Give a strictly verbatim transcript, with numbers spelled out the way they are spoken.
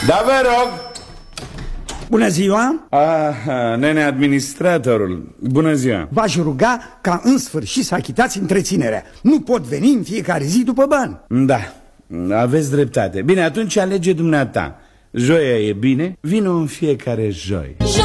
Da, vă rog. Bună ziua. Ah, nene administratorul. Bună ziua. V-aș ruga ca în sfârșit să achitați întreținerea. Nu pot veni în fiecare zi după bani. Da, aveți dreptate. Bine, atunci alege dumneata. Joia e bine, vino în fiecare joi.